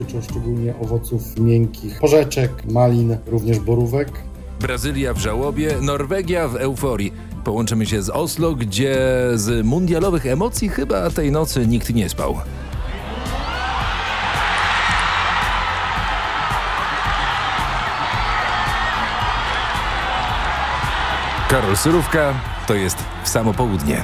Dotyczą szczególnie owoców miękkich, porzeczek, malin, również borówek. Brazylia w żałobie, Norwegia w euforii. Połączymy się z Oslo, gdzie z mundialowych emocji chyba tej nocy nikt nie spał. Karol Surówka, to jest W samo południe.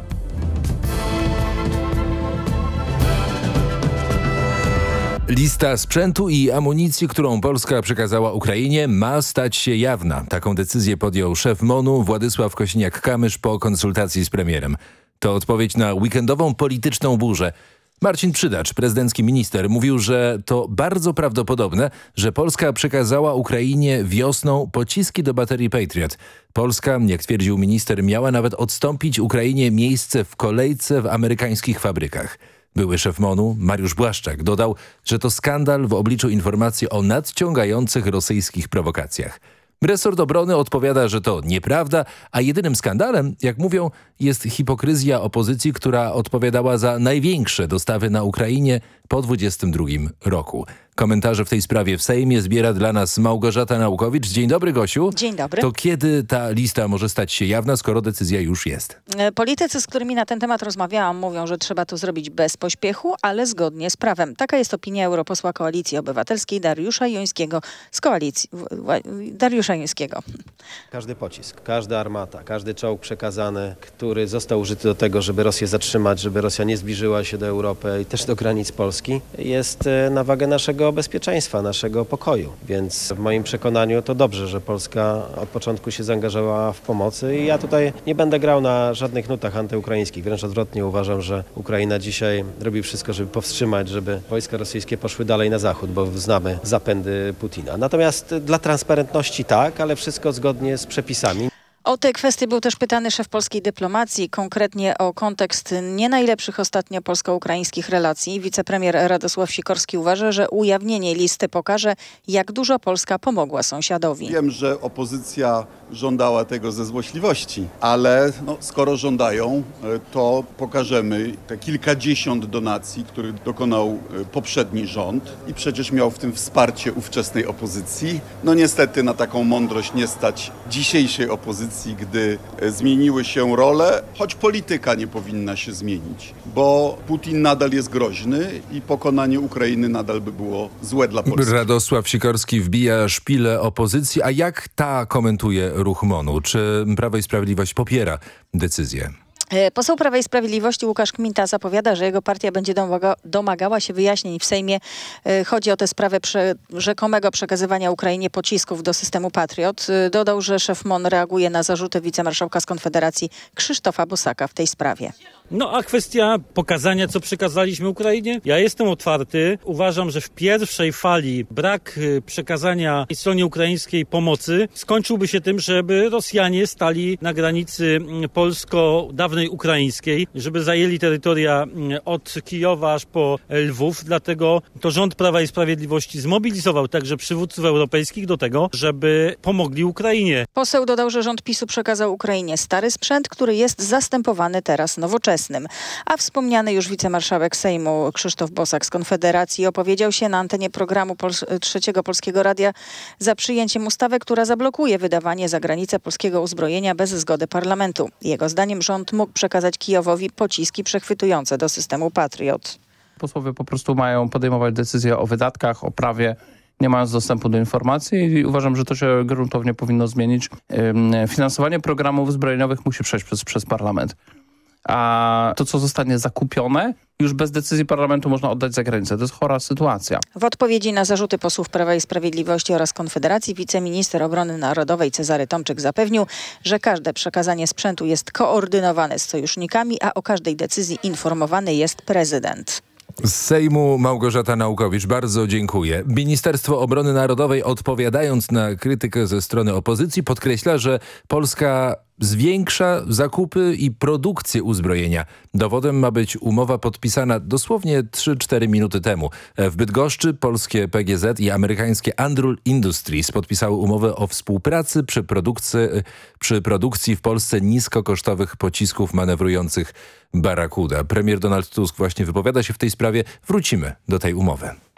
Lista sprzętu i amunicji, którą Polska przekazała Ukrainie, ma stać się jawna. Taką decyzję podjął szef MON-u Władysław Kosiniak-Kamysz po konsultacji z premierem. To odpowiedź na weekendową polityczną burzę. Marcin Przydacz, prezydencki minister, mówił, że to bardzo prawdopodobne, że Polska przekazała Ukrainie wiosną pociski do baterii Patriot. Polska, jak twierdził minister, miała nawet odstąpić Ukrainie miejsce w kolejce w amerykańskich fabrykach. Były szef MON-u Mariusz Błaszczak dodał, że to skandal w obliczu informacji o nadciągających rosyjskich prowokacjach. Resort obrony odpowiada, że to nieprawda, a jedynym skandalem, jak mówią, jest hipokryzja opozycji, która odpowiadała za największe dostawy na Ukrainie po 2022 roku. Komentarze w tej sprawie w Sejmie zbiera dla nas Małgorzata Naukowicz. Dzień dobry, Gosiu. Dzień dobry. To kiedy ta lista może stać się jawna, skoro decyzja już jest? Politycy, z którymi na ten temat rozmawiałam, mówią, że trzeba to zrobić bez pośpiechu, ale zgodnie z prawem. Taka jest opinia europosła Koalicji Obywatelskiej Dariusza Jońskiego z koalicji. Dariusza Jońskiego. Każdy pocisk, każda armata, każdy czołg przekazany, który został użyty do tego, żeby Rosję zatrzymać, żeby Rosja nie zbliżyła się do Europy i też do granic Polski, jest na wagę naszego bezpieczeństwa, naszego pokoju. Więc w moim przekonaniu to dobrze, że Polska od początku się zaangażowała w pomocy i ja tutaj nie będę grał na żadnych nutach antyukraińskich. Wręcz odwrotnie uważam, że Ukraina dzisiaj robi wszystko, żeby powstrzymać, żeby wojska rosyjskie poszły dalej na zachód, bo znamy zapędy Putina. Natomiast dla transparentności tak, ale wszystko zgodnie z przepisami. O te kwestie był też pytany szef polskiej dyplomacji, konkretnie o kontekst nie najlepszych ostatnio polsko-ukraińskich relacji. Wicepremier Radosław Sikorski uważa, że ujawnienie listy pokaże, jak dużo Polska pomogła sąsiadowi. Wiem, że opozycja żądała tego ze złośliwości, ale skoro żądają, to pokażemy te kilkadziesiąt donacji, których dokonał poprzedni rząd i przecież miał w tym wsparcie ówczesnej opozycji. Niestety na taką mądrość nie stać dzisiejszej opozycji, gdy zmieniły się role, choć polityka nie powinna się zmienić, bo Putin nadal jest groźny i pokonanie Ukrainy nadal by było złe dla Polski. Radosław Sikorski wbija szpilę opozycji, a jak ta komentuje ruch MON-u? Czy Prawo i Sprawiedliwość popiera decyzję? Poseł Prawa i Sprawiedliwości Łukasz Kminta zapowiada, że jego partia będzie domagała się wyjaśnień w Sejmie. Chodzi o tę sprawę rzekomego przekazywania Ukrainie pocisków do systemu Patriot. Dodał, że szef MON reaguje na zarzuty wicemarszałka z Konfederacji Krzysztofa Bosaka w tej sprawie. A kwestia pokazania, co przekazaliśmy Ukrainie? Ja jestem otwarty. Uważam, że w pierwszej fali brak przekazania stronie ukraińskiej pomocy skończyłby się tym, żeby Rosjanie stali na granicy polsko-dawnej ukraińskiej, żeby zajęli terytoria od Kijowa aż po Lwów. Dlatego to rząd Prawa i Sprawiedliwości zmobilizował także przywódców europejskich do tego, żeby pomogli Ukrainie. Poseł dodał, że rząd PiS-u przekazał Ukrainie stary sprzęt, który jest zastępowany teraz nowoczesnym. A wspomniany już wicemarszałek Sejmu Krzysztof Bosak z Konfederacji opowiedział się na antenie programu Trzeciego Polskiego Radia za przyjęciem ustawy, która zablokuje wydawanie za granicę polskiego uzbrojenia bez zgody parlamentu. Jego zdaniem rząd mógł przekazać Kijowowi pociski przechwytujące do systemu Patriot. Posłowie po prostu mają podejmować decyzje o wydatkach, o prawie, nie mając dostępu do informacji i uważam, że to się gruntownie powinno zmienić. Finansowanie programów zbrojeniowych musi przejść przez parlament. A to, co zostanie zakupione, już bez decyzji parlamentu można oddać za granicę. To jest chora sytuacja. W odpowiedzi na zarzuty posłów Prawa i Sprawiedliwości oraz Konfederacji wiceminister obrony narodowej Cezary Tomczyk zapewnił, że każde przekazanie sprzętu jest koordynowane z sojusznikami, a o każdej decyzji informowany jest prezydent. Z Sejmu Małgorzata Naukowicz, bardzo dziękuję. Ministerstwo Obrony Narodowej, odpowiadając na krytykę ze strony opozycji, podkreśla, że Polska zwiększa zakupy i produkcję uzbrojenia. Dowodem ma być umowa podpisana dosłownie 3-4 minuty temu. W Bydgoszczy polskie PGZ i amerykańskie Anduril Industries podpisały umowę o współpracy przy produkcji w Polsce niskokosztowych pocisków manewrujących Barracuda. Premier Donald Tusk właśnie wypowiada się w tej sprawie. Wrócimy do tej umowy.